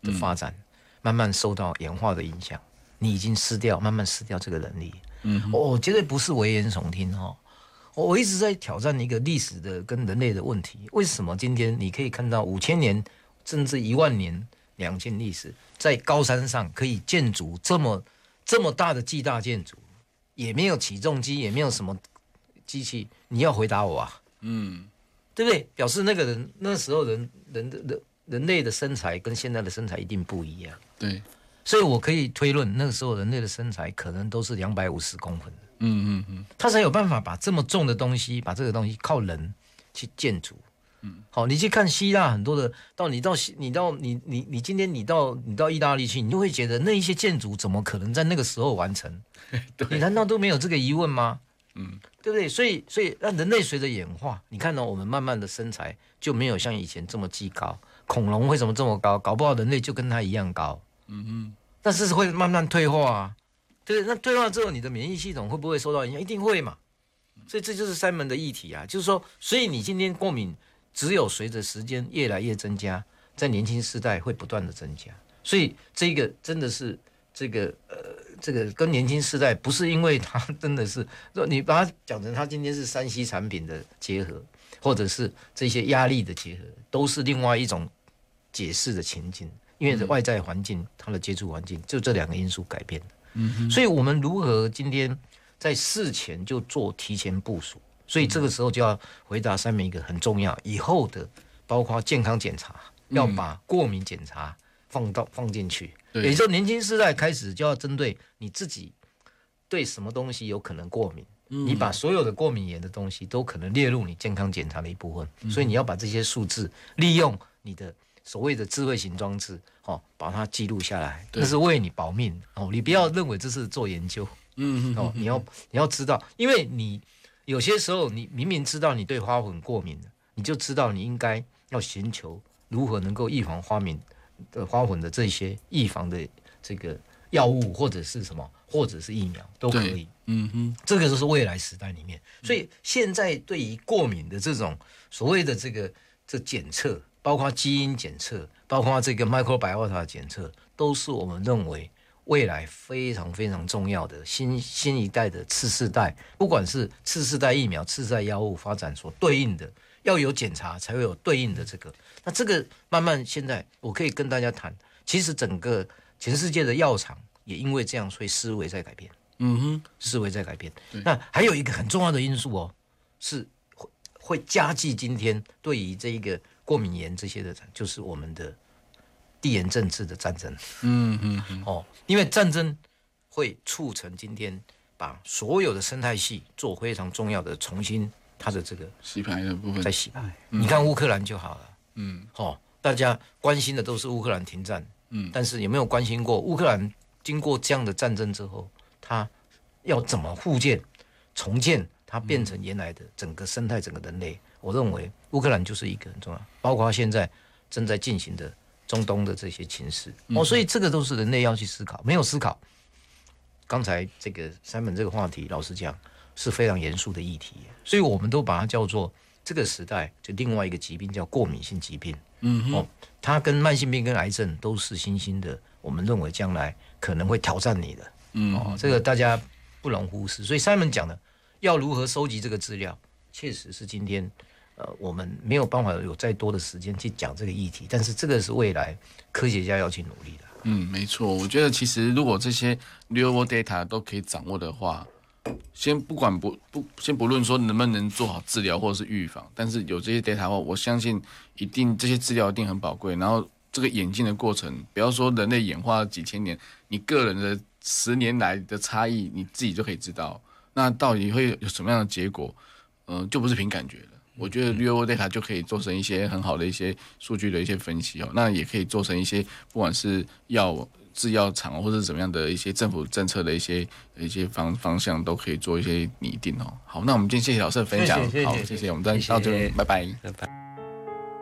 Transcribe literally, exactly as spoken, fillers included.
的发展，嗯、慢慢受到演化的影响，你已经失掉，慢慢失掉这个能力。嗯，我、哦、绝对不是危言耸听哈、哦。我一直在挑战一个历史的跟人类的问题：为什么今天你可以看到五千年甚至一万年、两千历史，在高山上可以建筑这么这么大的巨大建筑，也没有起重机，也没有什么机器？你要回答我啊！嗯。对不对？表示那个人那时候人人的人人类的身材跟现在的身材一定不一样。 对， 所以我可以推论，那个时候人类的身材可能都是两百五十公分的。嗯嗯嗯，他才有办法把这么重的东西，把这个东西靠人去建筑。嗯，好，你去看希腊很多的，到你到你到你你你今天你到你到意大利去，你就会觉得那一些建筑怎么可能在那个时候完成？你难道都没有这个疑问吗？嗯，对不对？所以，所以让人类随着演化，你看到、哦、我们慢慢的身材就没有像以前这么巨高。恐龙为什么这么高？搞不好人类就跟它一样高。嗯嗯，但是会慢慢退化啊。对，那退化之后，你的免疫系统会不会受到影响？一定会嘛。所以这就是Simon的议题啊，就是说，所以你今天过敏，只有随着时间越来越增加，在年轻世代会不断的增加。所以这个真的是这个呃。这个跟年轻世代不是因为他真的是，你把它讲成他今天是三 C 产品的结合，或者是这些压力的结合，都是另外一种解释的情境。因为外在环境，它的接触环境，就这两个因素改变的。嗯，所以我们如何今天在事前就做提前部署？所以这个时候就要回答上面一个很重要，以后的包括健康检查，要把过敏检查放到放进去。也就是年轻世代开始就要针对你自己对什么东西有可能过敏，嗯、你把所有的过敏源的东西都可能列入你健康检查的一部分，嗯、所以你要把这些数字利用你的所谓的智慧型装置，哦，把它记录下来，那是为你保命哦。你不要认为这是做研究，嗯哦，你要你要知道，因为你有些时候你明明知道你对花粉过敏了，你就知道你应该要寻求如何能够预防花敏。的花粉的这些预防的这个药物或者是什么，或者是疫苗都可以。嗯哼，这个就是未来时代里面。所以现在对于过敏的这种所谓的这个这检测，包括基因检测，包括这个 microbiota 检测，都是我们认为未来非常非常重要的新新一代的次世代，不管是次世代疫苗、次世代药物发展所对应的。要有检查才会有对应的这个，那这个慢慢现在我可以跟大家谈，其实整个全世界的药厂也因为这样，所以思维在改变。嗯哼，思维在改变。那还有一个很重要的因素哦，是会会加剧今天对于这一个过敏源这些的，就是我们的地缘政治的战争。嗯嗯嗯。哦，因为战争会促成今天把所有的生态系做非常重要的重新。它的这个洗牌的部分， 在洗牌。嗯、你看乌克兰就好了，嗯，哦，大家关心的都是乌克兰停战，嗯，但是有没有关心过乌克兰经过这样的战争之后，它要怎么复建、重建，它变成原来的整个生态、整个人类？我认为乌克兰就是一个很重要，包括现在正在进行的中东的这些情势，嗯、哦，所以这个都是人类要去思考，没有思考。刚才这个Simon这个话题，老实讲。是非常严肃的议题，所以我们都把它叫做这个时代就另外一个疾病叫过敏性疾病。嗯哦，它跟慢性病跟癌症都是新兴的，我们认为将来可能会挑战你的。嗯哦，这个大家不容忽视。所以Simon讲的要如何收集这个资料，确实是今天呃我们没有办法有再多的时间去讲这个议题，但是这个是未来科学家要去努力的。 嗯，没错。我觉得其实如果这些 real world data 都可以掌握的话。先不管不不先不论说能不能做好治疗或者是预防，但是有这些 data 的话，我相信一定这些资料一定很宝贵。然后这个演进的过程，不要说人类演化几千年，你个人的十年来的差异，你自己就可以知道。那到底会有什么样的结果？嗯、呃，就不是凭感觉了。我觉得 real world data 就可以做成一些很好的一些数据的一些分析哦，那也可以做成一些不管是药。制药厂或者是怎么样的一些政府政策的一些一些方方向都可以做一些拟定哦。好，那我们今天谢谢老师的分享， 谢谢谢谢好，谢谢，我们再到这边，拜拜， 拜拜。